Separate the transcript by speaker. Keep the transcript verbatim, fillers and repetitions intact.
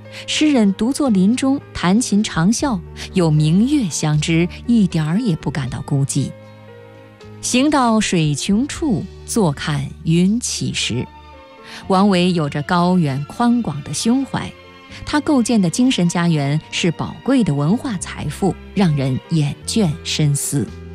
Speaker 1: 诗人独坐林中，弹琴长啸，有明月相知，一点儿也不感到孤寂。行到水穷处，坐看云起时。王维有着高远宽广的胸怀，他构建的精神家园是宝贵的文化财富，让人眼倦深思。